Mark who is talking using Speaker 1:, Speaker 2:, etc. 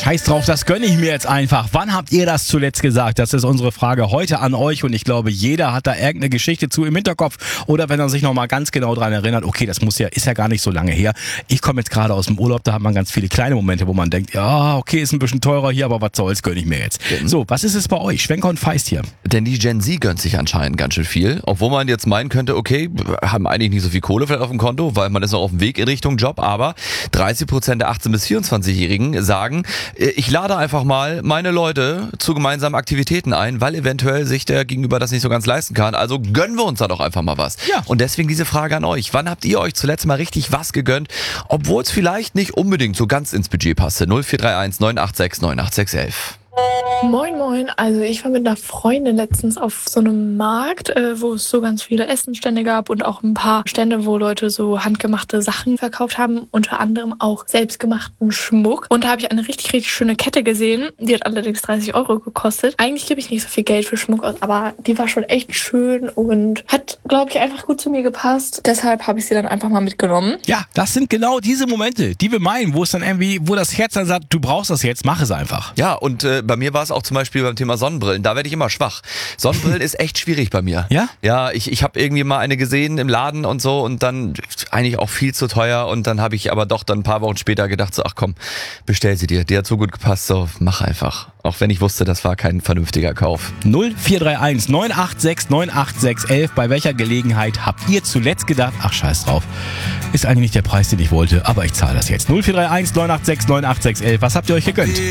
Speaker 1: scheiß drauf, das gönne ich mir jetzt einfach. Wann habt ihr das zuletzt gesagt? Das ist unsere Frage heute an euch und ich glaube, jeder hat da irgendeine Geschichte zu im Hinterkopf oder wenn er sich nochmal ganz genau dran erinnert, okay, ist ja gar nicht so lange her. Ich komme jetzt gerade aus dem Urlaub, da hat man ganz viele kleine Momente, wo man denkt, ja, okay, ist ein bisschen teurer hier, aber was soll's, gönne ich mir jetzt. So, was ist es bei euch? Schwenker und Feist hier.
Speaker 2: Denn die Gen Z gönnt sich anscheinend ganz schön viel, obwohl man jetzt meinen könnte, okay, haben eigentlich nicht so viel Kohle vielleicht auf dem Konto, weil man ist noch auf dem Weg in Richtung Job, aber 30% der 18- bis 24-Jährigen sagen, ich lade einfach mal meine Leute zu gemeinsamen Aktivitäten ein, weil eventuell sich der Gegenüber das nicht so ganz leisten kann. Also gönnen wir uns da doch einfach mal was.
Speaker 1: Ja.
Speaker 2: Und deswegen diese Frage an euch. Wann habt ihr euch zuletzt mal richtig was gegönnt, obwohl es vielleicht nicht unbedingt so ganz ins Budget passte? 0431 986 98611.
Speaker 3: Moin moin, also ich war mit einer Freundin letztens auf so einem Markt, wo es so ganz viele Essenstände gab und auch ein paar Stände, wo Leute so handgemachte Sachen verkauft haben, unter anderem auch selbstgemachten Schmuck. Und da habe ich eine richtig, richtig schöne Kette gesehen, die hat allerdings 30 Euro gekostet. Eigentlich gebe ich nicht so viel Geld für Schmuck aus, aber die war schon echt schön und hat, glaube ich, einfach gut zu mir gepasst. Deshalb habe ich sie dann einfach mal mitgenommen.
Speaker 1: Ja, das sind genau diese Momente, die wir meinen, wo es dann irgendwie, wo das Herz dann sagt, du brauchst das jetzt, mach es einfach.
Speaker 2: Ja, und bei mir war es auch zum Beispiel beim Thema Sonnenbrillen. Da werde ich immer schwach. Sonnenbrillen ist echt schwierig bei mir.
Speaker 1: Ja?
Speaker 2: Ja, ich habe irgendwie mal eine gesehen im Laden und so und dann eigentlich auch viel zu teuer und dann habe ich aber doch dann ein paar Wochen später gedacht so, ach komm, bestell sie dir. Die hat so gut gepasst, so mach einfach. Auch wenn ich wusste, das war kein vernünftiger Kauf.
Speaker 1: 0431 986 98611. Bei welcher Gelegenheit habt ihr zuletzt gedacht, ach scheiß drauf, ist eigentlich nicht der Preis, den ich wollte, aber ich zahle das jetzt. 0431 986 98611. Was habt ihr euch gegönnt?